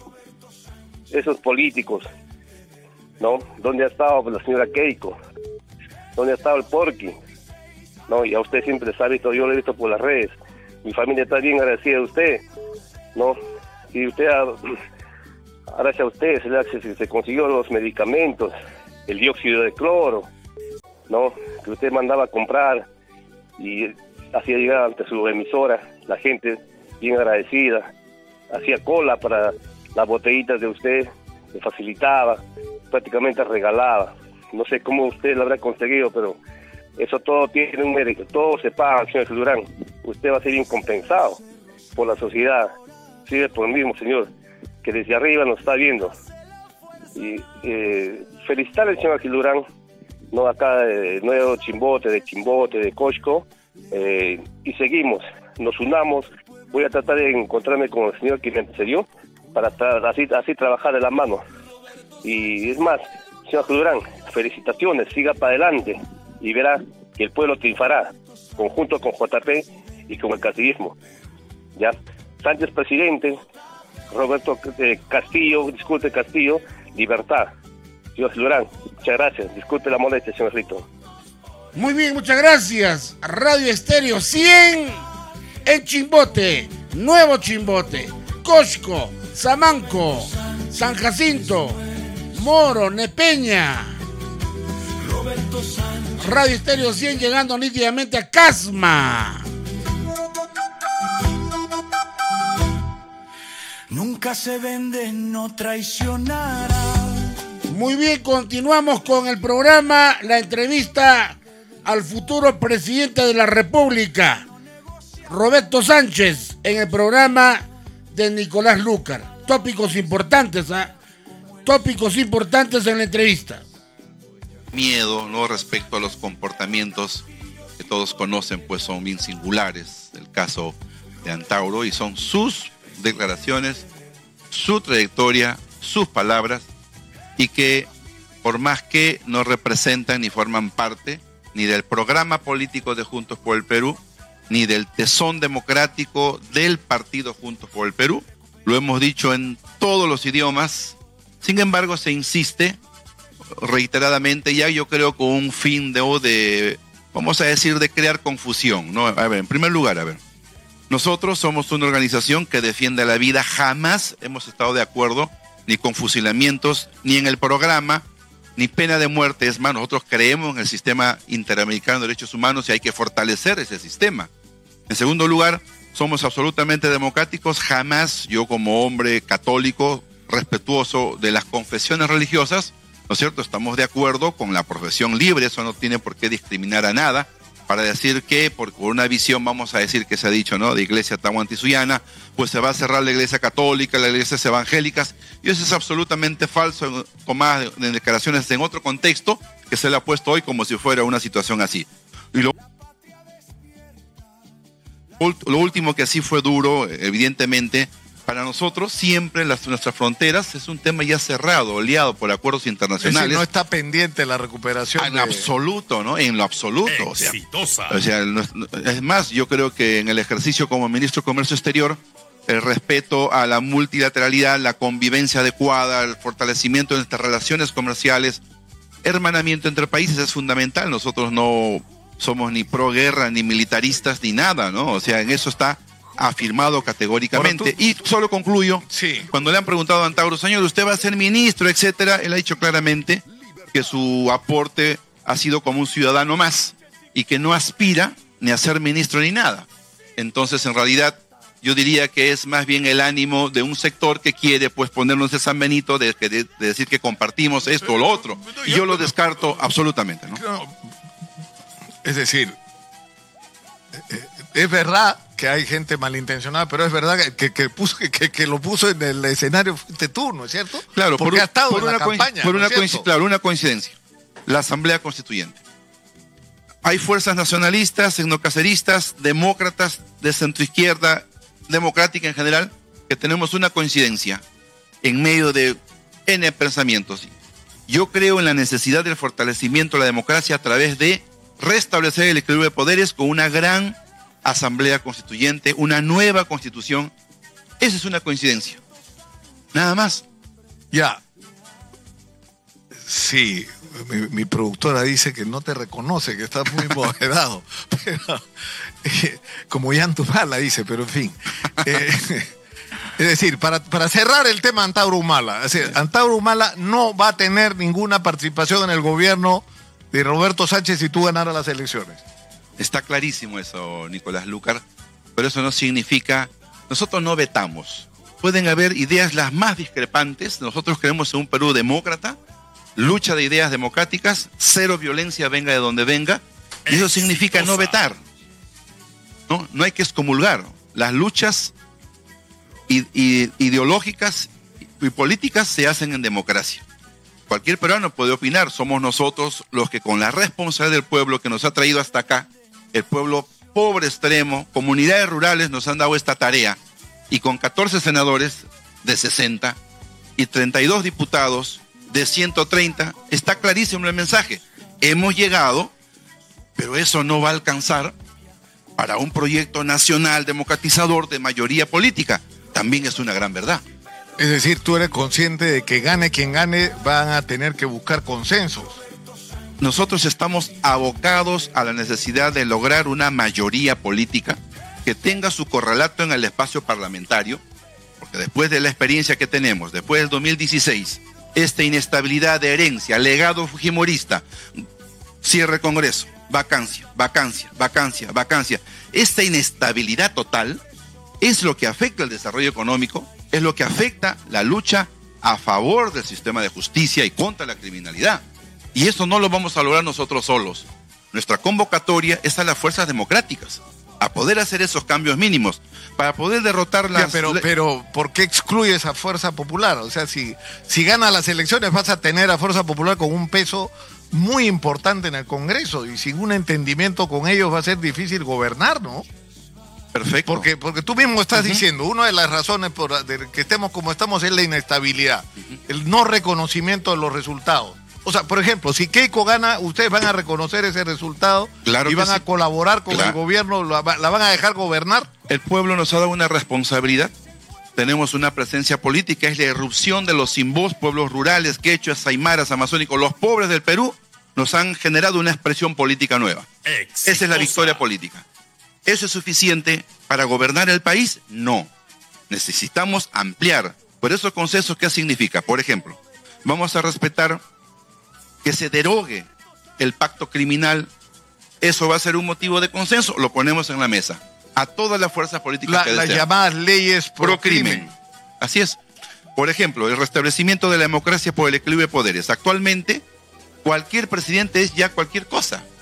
esos políticos? ¿No? ¿Dónde ha estado la señora Keiko? ¿Dónde ha estado el Porky? ¿No? Y a usted siempre les ha visto, yo lo he visto por las redes. Mi familia está bien agradecida de usted, ¿no? Y usted, gracias a usted, se consiguió los medicamentos, el dióxido de cloro, ¿no?, que usted mandaba a comprar y hacía llegar ante su emisora, la gente bien agradecida, hacía cola para las botellitas de usted, le facilitaba, prácticamente regalaba. No sé cómo usted lo habrá conseguido, pero eso todo tiene un mérito, todo se paga, señor Durán. Usted va a ser bien compensado por la sociedad, sigue por el mismo señor, que desde arriba nos está viendo. Y felicitar al señor Durán, no, acá de Nuevo Chimbote, de Cosco, y seguimos, nos unamos. Voy a tratar de encontrarme con el señor que me antecedió para así trabajar de la mano. Y es más, señor Durán, felicitaciones, siga para adelante y verá que el pueblo triunfará, conjunto con JP y con el casillismo. ¿Ya? Sánchez presidente, Roberto Castillo, libertad. Señor Durán, muchas gracias, disculpe la molestia, señor Rito. Muy bien, muchas gracias. Radio Estéreo 100 en Chimbote, Nuevo Chimbote, Cosco, Samanco, San Jacinto, Moro, Nepeña. Radio Estéreo 100 llegando nítidamente a Casma. Nunca se vende, no traicionará. Muy bien, continuamos con el programa, la entrevista al futuro presidente de la República, Roberto Sánchez, en el programa de Nicolás Lúcar. Tópicos importantes, tópicos importantes en la entrevista. Miedo, ¿no?, respecto a los comportamientos que todos conocen, pues son bien singulares. El caso de Antauro, y son sus declaraciones, su trayectoria, sus palabras, y que por más que no representan ni forman parte ni del programa político de Juntos por el Perú, ni del tesón democrático del partido Juntos por el Perú, lo hemos dicho en todos los idiomas. Sin embargo, se insiste reiteradamente, ya yo creo con un fin de vamos a decir, de crear confusión, ¿no? A ver, en primer lugar, nosotros somos una organización que defiende la vida. Jamás hemos estado de acuerdo ni con fusilamientos, ni en el programa, ni pena de muerte. Es más, nosotros creemos en el sistema interamericano de derechos humanos y hay que fortalecer ese sistema. En segundo lugar, somos absolutamente democráticos. Jamás yo, como hombre católico, respetuoso de las confesiones religiosas, ¿no es cierto?, estamos de acuerdo con la profesión libre, eso no tiene por qué discriminar a nada. para decir que, por una visión, vamos a decir que se ha dicho, ¿no?, de iglesia tahuantinsuyoana, pues se va a cerrar la iglesia católica, las iglesias evangélicas, y eso es absolutamente falso, tomadas de declaraciones en otro contexto, que se le ha puesto hoy como si fuera una situación así. Y lo último que sí fue duro, evidentemente, para nosotros siempre nuestras fronteras es un tema ya cerrado, oleado por acuerdos internacionales. Es decir, no está pendiente la recuperación. En absoluto, ¿no? En lo absoluto. Exitosa. O sea, es más, yo creo que en el ejercicio como ministro de Comercio Exterior, el respeto a la multilateralidad, la convivencia adecuada, el fortalecimiento de nuestras relaciones comerciales, hermanamiento entre países es fundamental. Nosotros no somos ni pro guerra, ni militaristas, ni nada, ¿no? O sea, en eso está afirmado categóricamente. Y solo concluyo, cuando le han preguntado a Antauro, señor, usted va a ser ministro, etcétera, él ha dicho claramente que su aporte ha sido como un ciudadano más y que no aspira ni a ser ministro ni nada. Entonces, en realidad, yo diría que es más bien el ánimo de un sector que quiere pues ponernos de San Benito de decir que compartimos esto o lo otro. Y yo lo descarto absolutamente, ¿no? Es decir, es verdad que hay gente malintencionada, pero es verdad que lo puso en el escenario fuiste tú, ¿no es cierto? Claro, porque ha estado en la campaña. Claro, una coincidencia. La Asamblea Constituyente. Hay fuerzas nacionalistas, etnocaceristas, demócratas, de centroizquierda, democrática en general, que tenemos una coincidencia en medio de N pensamientos. Yo creo en la necesidad del fortalecimiento de la democracia a través de restablecer el equilibrio de poderes con una gran Asamblea Constituyente, una nueva Constitución. Esa es una coincidencia. Nada más. Ya. Sí, mi productora dice que no te reconoce, que estás muy moderado. Pero, como Yantumala dice, pero en fin. Es decir, para cerrar el tema Antauro Humala, es decir, Antauro Humala no va a tener ninguna participación en el gobierno de Roberto Sánchez si tú ganaras las elecciones. Está clarísimo eso, Nicolás Lucar, pero eso no significa... Nosotros no vetamos. Pueden haber ideas las más discrepantes. Nosotros creemos en un Perú demócrata, lucha de ideas democráticas, cero violencia, venga de donde venga, y eso significa no vetar. No hay que excomulgar. Las luchas ideológicas y políticas se hacen en democracia. Cualquier peruano puede opinar, somos nosotros los que con la responsabilidad del pueblo que nos ha traído hasta acá, el pueblo pobre extremo, comunidades rurales nos han dado esta tarea, y con 14 senadores de 60 y 32 diputados de 130, está clarísimo el mensaje. Hemos llegado, pero eso no va a alcanzar para un proyecto nacional democratizador de mayoría política. También es una gran verdad. Es decir, tú eres consciente de que gane quien gane, van a tener que buscar consensos. Nosotros estamos abocados a la necesidad de lograr una mayoría política que tenga su correlato en el espacio parlamentario, porque después de la experiencia que tenemos, después del 2016, esta inestabilidad de herencia, legado fujimorista, cierre Congreso, vacancia, esta inestabilidad total es lo que afecta el desarrollo económico, es lo que afecta la lucha a favor del sistema de justicia y contra la criminalidad. Y eso no lo vamos a lograr nosotros solos. Nuestra convocatoria es a las fuerzas democráticas, a poder hacer esos cambios mínimos, para poder derrotar las... Pero, ¿por qué excluyes a Fuerza Popular? O sea, si ganas las elecciones vas a tener a Fuerza Popular con un peso muy importante en el Congreso, y sin un entendimiento con ellos va a ser difícil gobernar, ¿no? Perfecto. Porque tú mismo estás diciendo, una de las razones por que estemos como estamos es la inestabilidad, el no reconocimiento de los resultados. O sea, por ejemplo, si Keiko gana, ustedes van a reconocer ese resultado, claro, y van a colaborar con el gobierno, la van a dejar gobernar. El pueblo nos ha dado una responsabilidad. Tenemos una presencia política, es la irrupción de los sin voz, pueblos rurales, quechuas, aymaras, amazónicos, los pobres del Perú, nos han generado una expresión política nueva. Exitosa. Esa es la victoria política. ¿Eso es suficiente para gobernar el país? No. Necesitamos ampliar. Por esos consensos, ¿qué significa? Por ejemplo, vamos a respetar que se derogue el pacto criminal. Eso va a ser un motivo de consenso, lo ponemos en la mesa. A todas las fuerzas políticas las llamadas leyes pro crimen. Así es. Por ejemplo, el restablecimiento de la democracia por el equilibrio de poderes. Actualmente, cualquier presidente es ya cualquier cosa.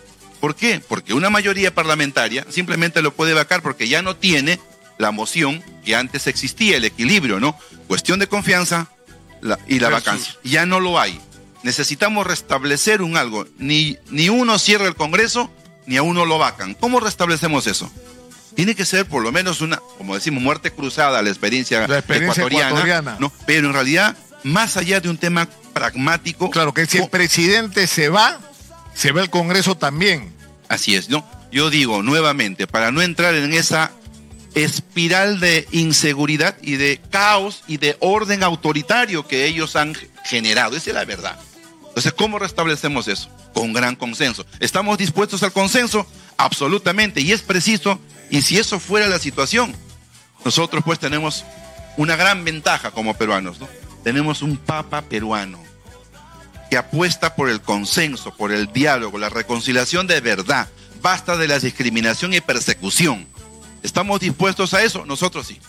¿Por qué? Porque una mayoría parlamentaria simplemente lo puede vacar porque ya no tiene la moción que antes existía, el equilibrio, ¿no? Cuestión de confianza y la vacancia. Ya no lo hay. Necesitamos restablecer un algo. Ni uno cierra el Congreso, ni a uno lo vacan. ¿Cómo restablecemos eso? Tiene que ser por lo menos una, como decimos, muerte cruzada a la experiencia ecuatoriana, ¿no? Pero en realidad, más allá de un tema pragmático... Claro, que si el presidente se va el Congreso también. Así es, ¿no? Yo digo nuevamente, para no entrar en esa espiral de inseguridad y de caos y de orden autoritario que ellos han generado. Esa es la verdad. Entonces, ¿cómo restablecemos eso? Con gran consenso. ¿Estamos dispuestos al consenso? Absolutamente. Y es preciso, y si eso fuera la situación, nosotros pues tenemos una gran ventaja como peruanos, ¿no? Tenemos un papa peruano que apuesta por el consenso, por el diálogo, la reconciliación de verdad. Basta de la discriminación y persecución. ¿Estamos dispuestos a eso? Nosotros sí.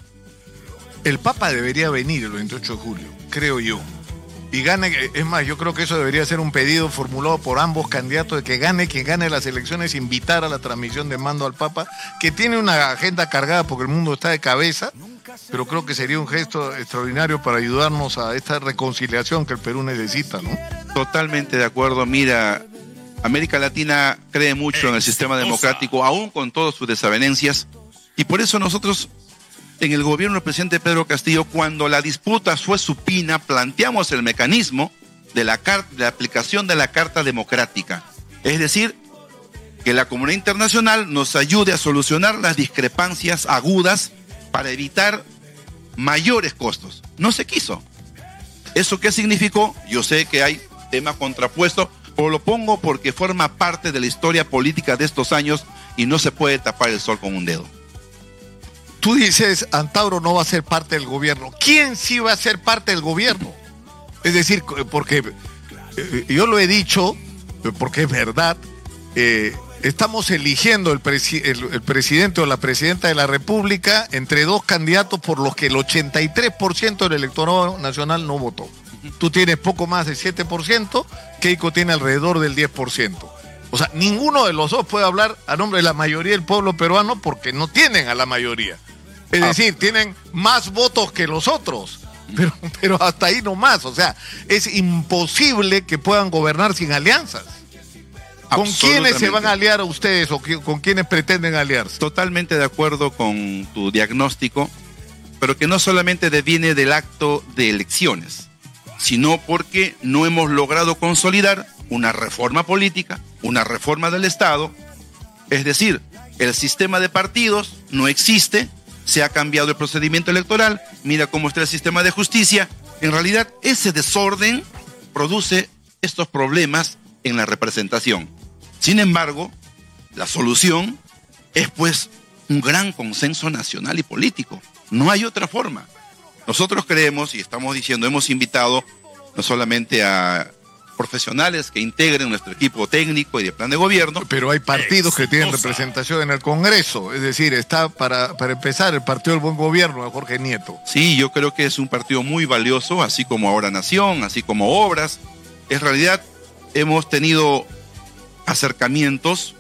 El Papa debería venir el 28 de julio, creo yo. Y gane, es más, yo creo que eso debería ser un pedido formulado por ambos candidatos de que gane quien gane las elecciones, invitar a la transmisión de mando al Papa, que tiene una agenda cargada porque el mundo está de cabeza, pero creo que sería un gesto extraordinario para ayudarnos a esta reconciliación que el Perú necesita, ¿no? Totalmente de acuerdo. Mira, América Latina cree mucho en el sistema democrático, aún con todas sus desavenencias, y por eso nosotros, en el gobierno del presidente Pedro Castillo, cuando la disputa fue supina, planteamos el mecanismo de la aplicación de la Carta Democrática. Es decir, que la comunidad internacional nos ayude a solucionar las discrepancias agudas para evitar mayores costos. No se quiso. ¿Eso qué significó? Yo sé que hay tema contrapuesto, pero lo pongo porque forma parte de la historia política de estos años y no se puede tapar el sol con un dedo. Tú dices, Antauro no va a ser parte del gobierno. ¿Quién sí va a ser parte del gobierno? Es decir, porque yo lo he dicho, porque es verdad, estamos eligiendo el presidente o la presidenta de la República entre dos candidatos por los que el 83% del electorado nacional no votó. Tú tienes poco más del 7%, Keiko tiene alrededor del 10%. O sea, ninguno de los dos puede hablar a nombre de la mayoría del pueblo peruano porque no tienen a la mayoría. Es decir, tienen más votos que los otros, pero hasta ahí nomás. O sea, es imposible que puedan gobernar sin alianzas. ¿Con quiénes se van a aliar a ustedes o con quiénes pretenden aliarse? Totalmente de acuerdo con tu diagnóstico, pero que no solamente deviene del acto de elecciones, sino porque no hemos logrado consolidar una reforma política, una reforma del Estado. Es decir, el sistema de partidos no existe, se ha cambiado el procedimiento electoral, mira cómo está el sistema de justicia. En realidad, ese desorden produce estos problemas en la representación. Sin embargo, la solución es pues un gran consenso nacional y político. No hay otra forma. Nosotros creemos y estamos diciendo, hemos invitado no solamente a profesionales que integren nuestro equipo técnico y de plan de gobierno. Pero hay partidos que tienen representación en el Congreso, es decir, está para empezar el Partido del Buen Gobierno de Jorge Nieto. Sí, yo creo que es un partido muy valioso, así como Ahora Nación, así como Obras. En realidad hemos tenido acercamientos,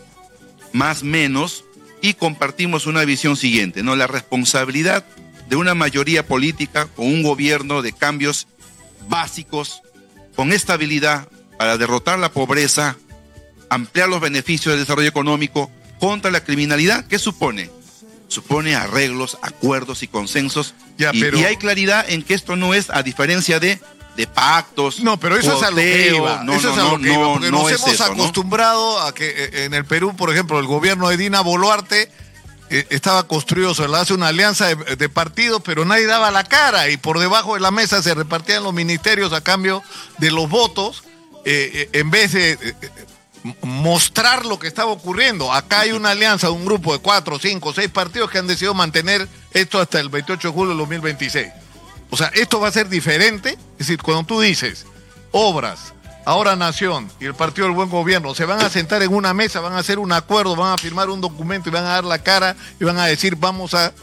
más menos, y compartimos una visión siguiente, ¿no? La responsabilidad de una mayoría política con un gobierno de cambios básicos, con estabilidad para derrotar la pobreza, ampliar los beneficios del desarrollo económico contra la criminalidad. ¿Qué supone? Supone arreglos, acuerdos y consensos. Y hay claridad en que esto no es a diferencia de pactos. No, pero eso es a lo que iba. Porque nos hemos acostumbrado a que en el Perú, por ejemplo, el gobierno de Dina Boluarte estaba construido sobre la base de una alianza de partidos, pero nadie daba la cara y por debajo de la mesa se repartían los ministerios a cambio de los votos, en vez de mostrar lo que estaba ocurriendo. Acá hay una alianza de un grupo de 4, 5, 6 partidos que han decidido mantener esto hasta el 28 de julio del 2026. O sea, esto va a ser diferente. Es decir, cuando tú dices Obras, Ahora Nación y el Partido del Buen Gobierno se van a sentar en una mesa, van a hacer un acuerdo, van a firmar un documento y van a dar la cara y van a decir vamos a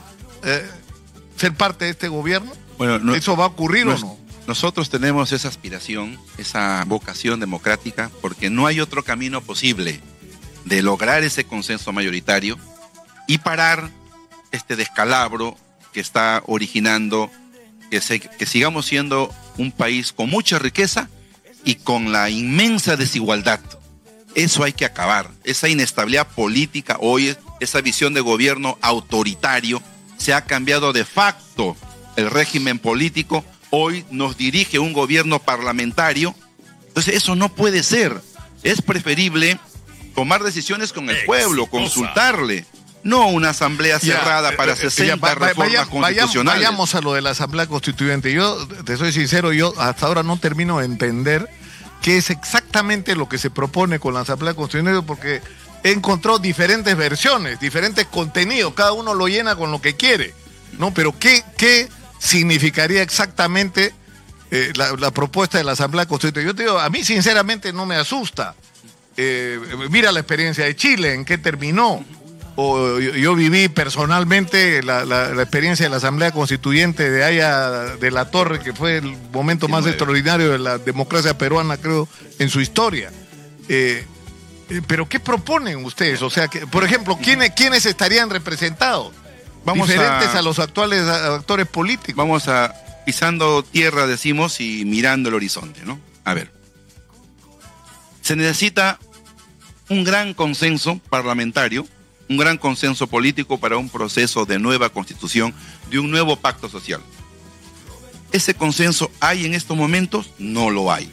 ser parte de este gobierno. Bueno, ¿eso va a ocurrir o no? Nosotros tenemos esa aspiración, esa vocación democrática, porque no hay otro camino posible. de lograr ese consenso mayoritario y parar este descalabro que está originando que sigamos siendo un país con mucha riqueza y con la inmensa desigualdad. Eso hay que acabar. Esa inestabilidad política hoy, esa visión de gobierno autoritario, se ha cambiado de facto el régimen político. Hoy nos dirige un gobierno parlamentario. Entonces eso no puede ser. Es preferible tomar decisiones con el pueblo, consultarle. No una asamblea cerrada para 60 reformas constitucionales. Vayamos a lo de la asamblea constituyente. Yo, te soy sincero, yo hasta ahora no termino de entender qué es exactamente lo que se propone con la asamblea constituyente, porque he encontrado diferentes versiones, diferentes contenidos, cada uno lo llena con lo que quiere, ¿no? Pero ¿qué significaría exactamente la propuesta de la asamblea constituyente? Yo te digo, a mí sinceramente no me asusta. Mira la experiencia de Chile, en qué terminó. Yo viví personalmente la experiencia de la Asamblea Constituyente de Haya de la Torre, que fue el momento más extraordinario de la democracia peruana, creo, en su historia. Pero ¿qué proponen ustedes? O sea, por ejemplo, ¿quiénes estarían representados? Diferentes a los actuales actores políticos. Vamos a pisando tierra, decimos, y mirando el horizonte, ¿no? A ver. Se necesita un gran consenso parlamentario, un gran consenso político para un proceso de nueva constitución, de un nuevo pacto social. ¿Ese consenso hay en estos momentos? No lo hay.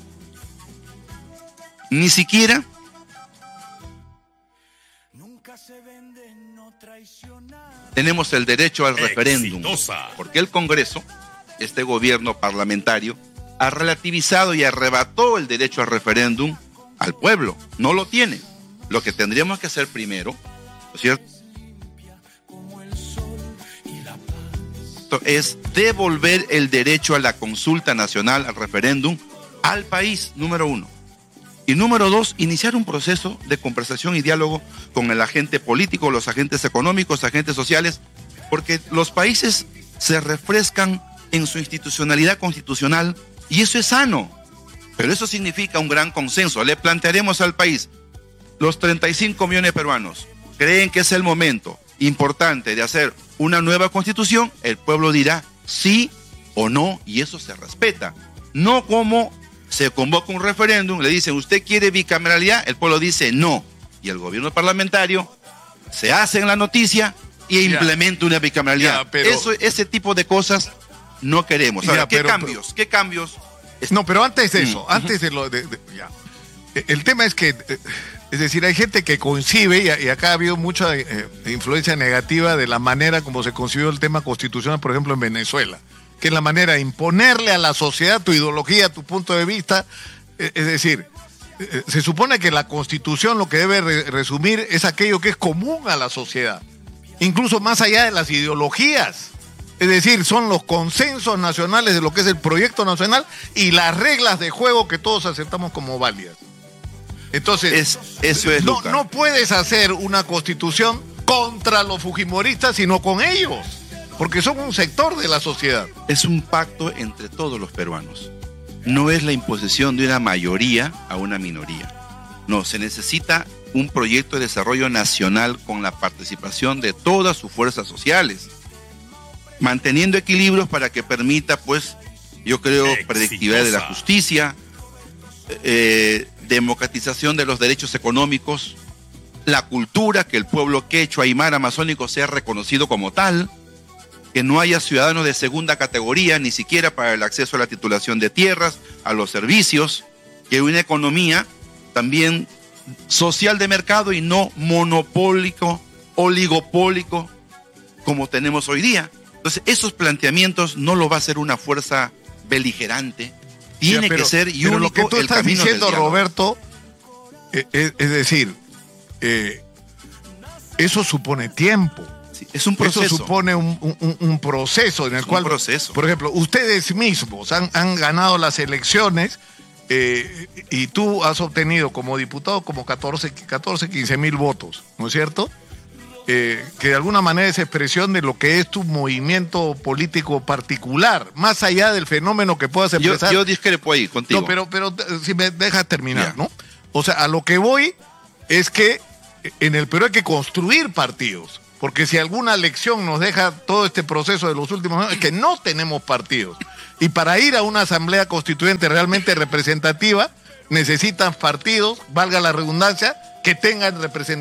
Ni siquiera tenemos el derecho al referéndum, porque el Congreso, este gobierno parlamentario, ha relativizado y arrebató el derecho al referéndum al pueblo. No lo tiene. Lo que tendríamos que hacer primero, ¿cierto?, es devolver el derecho a la consulta nacional, al referéndum, al país, número uno. Y número dos, iniciar un proceso de conversación y diálogo con el agente político, los agentes económicos, agentes sociales, porque los países se refrescan en su institucionalidad constitucional y eso es sano. Pero eso significa un gran consenso. Le plantearemos al país, los 35 millones de peruanos creen que es el momento importante de hacer una nueva constitución, el pueblo dirá sí o no y eso se respeta. No como se convoca un referéndum, le dicen usted quiere bicameralidad, el pueblo dice no y el gobierno parlamentario se hace en la noticia y implementa una bicameralidad. Ese tipo de cosas no queremos. Ahora, ¿qué cambios? No, pero antes de eso, antes de lo de el tema es que es decir, hay gente que concibe, y acá ha habido mucha influencia negativa de la manera como se concibió el tema constitucional, por ejemplo, en Venezuela, que es la manera de imponerle a la sociedad tu ideología, tu punto de vista. Es decir, se supone que la Constitución lo que debe resumir es aquello que es común a la sociedad, incluso más allá de las ideologías. Es decir, son los consensos nacionales de lo que es el proyecto nacional y las reglas de juego que todos aceptamos como válidas. Entonces, eso es no puedes hacer una constitución contra los fujimoristas, sino con ellos, porque son un sector de la sociedad. Es un pacto entre todos los peruanos. No es la imposición de una mayoría a una minoría. No, se necesita un proyecto de desarrollo nacional con la participación de todas sus fuerzas sociales, manteniendo equilibrios para que permita, pues, yo creo, predictibilidad de la justicia, democratización de los derechos económicos, la cultura, que el pueblo quechua, aymara, amazónico sea reconocido como tal, que no haya ciudadanos de segunda categoría, ni siquiera para el acceso a la titulación de tierras, a los servicios, que una economía también social de mercado y no monopólico, oligopólico, como tenemos hoy día. Entonces, esos planteamientos no lo va a hacer una fuerza beligerante. Tiene que ser y único lo que tú estás diciendo, Roberto, es decir, eso supone tiempo. Sí, es un proceso. Eso supone un proceso en el cual, por ejemplo, ustedes mismos han ganado las elecciones y tú has obtenido como diputado como 15 mil votos, ¿no es cierto? Que de alguna manera es expresión de lo que es tu movimiento político particular, más allá del fenómeno que puedas expresar. Yo discrepo ahí contigo. No, pero si me dejas terminar, ¿no? O sea, a lo que voy es que en el Perú hay que construir partidos. Porque si alguna lección nos deja todo este proceso de los últimos años, es que no tenemos partidos. Y para ir a una asamblea constituyente realmente representativa, necesitan partidos, valga la redundancia, que tengan representación.